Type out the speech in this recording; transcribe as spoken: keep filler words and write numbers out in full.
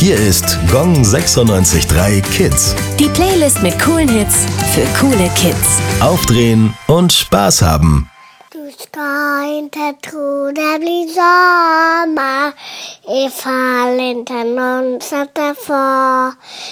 Hier ist Gong sechsundneunzig Komma drei Kids. Die Playlist mit coolen Hits für coole Kids. Aufdrehen und Spaß haben. Du skøjter tro, der blir sommer. Ifall inte någon satt där för.